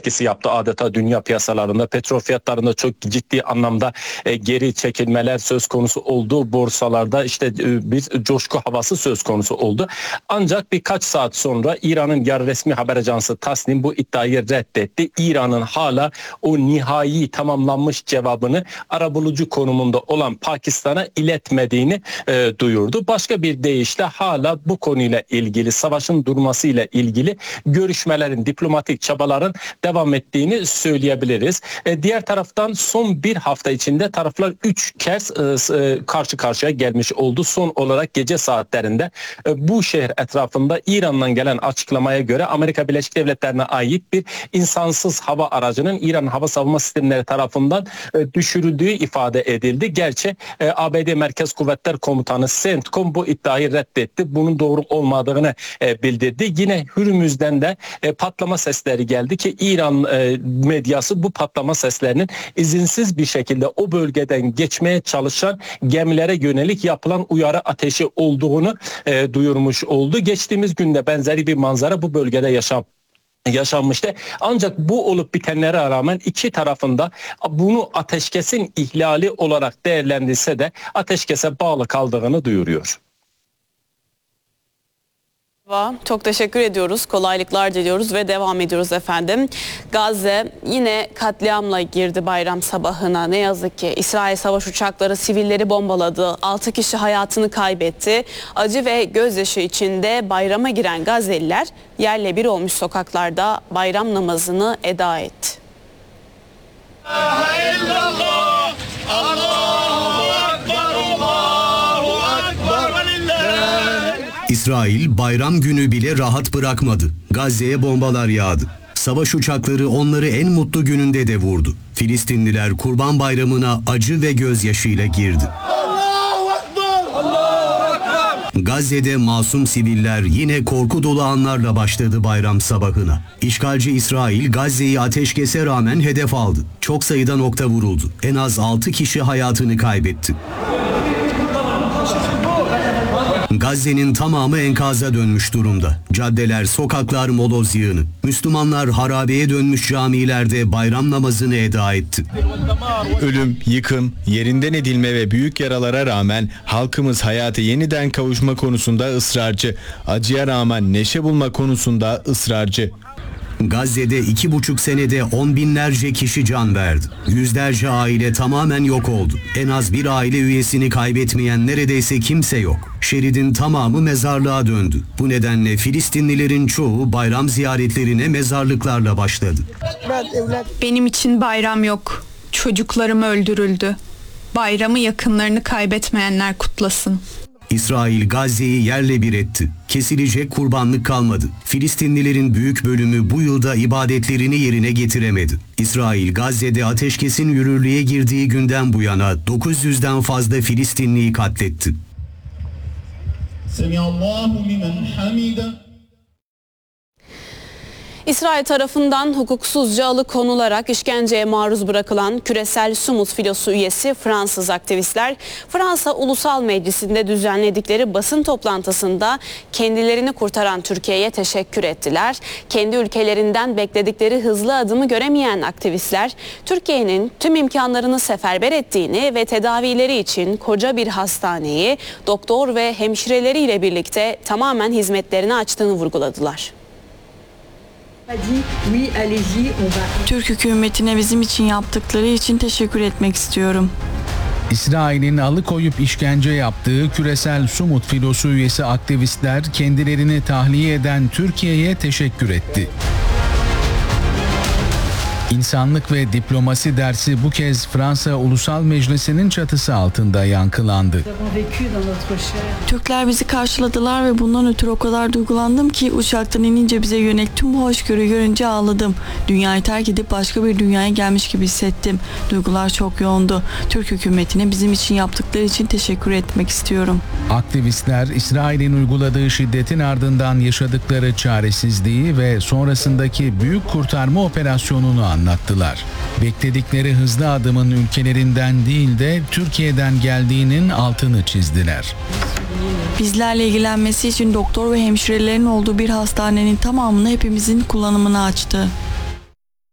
etkisi yaptı adeta dünya piyasalarında. Petrol fiyatlarında çok ciddi anlamda geri çekilmeler söz konusu oldu. Borsalarda işte bir coşku havası söz konusu oldu. Ancak birkaç saat sonra İran'ın yarı resmi haber ajansı Tasnim bu iddiayı reddetti. İran'ın hala o nihai tamamlanmış cevabını arabulucu konumunda olan Pakistan'a iletmediğini duyurdu. Başka bir deyişle hala bu konuyla ilgili, savaşın durmasıyla ilgili görüşmelerin, diplomatik çabaların devam ettiğini söyleyebiliriz. Diğer taraftan son bir hafta içinde taraflar 3 kez karşı karşıya gelmiş oldu. Son olarak gece saatlerinde bu şehir etrafında İran'dan gelen açıklamaya göre Amerika Birleşik Devletleri'ne ait bir insansız hava aracının İran hava savunma sistemleri tarafından düşürüldüğü ifade edildi. Gerçi ABD Merkez Kuvvetler Komutanı CENTCOM bu iddiayı reddetti. Bunun doğru olmadığını bildirdi. Yine Hürmüz'den de patlama sesleri geldi ki İran medyası bu patlama seslerinin izinsiz bir şekilde o bölgeden geçmeye çalışan gemilere yönelik yapılan uyarı ateşi olduğunu duyurmuş oldu. Geçtiğimiz günde benzeri bir manzara bu bölgede yaşanmıştı. Ancak bu olup bitenlere rağmen iki tarafında bunu ateşkesin ihlali olarak değerlendirse de ateşkese bağlı kaldığını duyuruyor. Çok teşekkür ediyoruz. Kolaylıklar diliyoruz ve devam ediyoruz efendim. Gazze yine katliamla girdi bayram sabahına. Ne yazık ki İsrail savaş uçakları sivilleri bombaladı. 6 kişi hayatını kaybetti. Acı ve gözyaşı içinde bayrama giren Gazze'liler yerle bir olmuş sokaklarda bayram namazını eda etti. İsrail bayram günü bile rahat bırakmadı. Gazze'ye bombalar yağdı. Savaş uçakları onları en mutlu gününde de vurdu. Filistinliler Kurban Bayramı'na acı ve gözyaşıyla girdi. Gazze'de masum siviller yine korku dolu anlarla başladı bayram sabahına. İşgalci İsrail Gazze'yi ateşkese rağmen hedef aldı. Çok sayıda nokta vuruldu. En az 6 kişi hayatını kaybetti. Gazze'nin tamamı enkaza dönmüş durumda. Caddeler, sokaklar moloz yığını. Müslümanlar harabeye dönmüş camilerde bayram namazını eda etti. Ölüm, yıkım, yerinden edilme ve büyük yaralara rağmen halkımız hayata yeniden kavuşma konusunda ısrarcı. Acıya rağmen neşe bulma konusunda ısrarcı. Gazze'de 2,5 senede 10 binlerce kişi can verdi. Yüzlerce aile tamamen yok oldu. En az bir aile üyesini kaybetmeyen neredeyse kimse yok. Şeridin tamamı mezarlığa döndü. Bu nedenle Filistinlilerin çoğu bayram ziyaretlerine mezarlıklarla başladı. Benim için bayram yok. Çocuklarım öldürüldü. Bayramı yakınlarını kaybetmeyenler kutlasın. İsrail Gazze'yi yerle bir etti. Kesilecek kurbanlık kalmadı. Filistinlilerin büyük bölümü bu yılda ibadetlerini yerine getiremedi. İsrail Gazze'de ateşkesin yürürlüğe girdiği günden bu yana 900'den fazla Filistinliyi katletti. İsrail tarafından hukuksuzca alıkonularak işkenceye maruz bırakılan Küresel Sumut Filosu üyesi Fransız aktivistler Fransa Ulusal Meclisi'nde düzenledikleri basın toplantısında kendilerini kurtaran Türkiye'ye teşekkür ettiler. Kendi ülkelerinden bekledikleri hızlı adımı göremeyen aktivistler Türkiye'nin tüm imkanlarını seferber ettiğini ve tedavileri için koca bir hastaneyi doktor ve hemşireleriyle birlikte tamamen hizmetlerini açtığını vurguladılar. Türk hükümetine bizim için yaptıkları için teşekkür etmek istiyorum. İsrail'in alıkoyup işkence yaptığı Küresel Sumut Filosu üyesi aktivistler kendilerini tahliye eden Türkiye'ye teşekkür etti. İnsanlık ve diplomasi dersi bu kez Fransa Ulusal Meclisi'nin çatısı altında yankılandı. Türkler bizi karşıladılar ve bundan ötürü o kadar duygulandım ki uçaktan inince bize yönelik tüm bu hoşgörüyü görünce ağladım. Dünyayı terk edip başka bir dünyaya gelmiş gibi hissettim. Duygular çok yoğundu. Türk hükümetine bizim için yaptıkları için teşekkür etmek istiyorum. Aktivistler İsrail'in uyguladığı şiddetin ardından yaşadıkları çaresizliği ve sonrasındaki büyük kurtarma operasyonunu anlattılar. Bekledikleri hızlı adımın ülkelerinden değil de Türkiye'den geldiğinin altını çizdiler. Bizlerle ilgilenmesi için doktor ve hemşirelerin olduğu bir hastanenin tamamını hepimizin kullanımına açtı.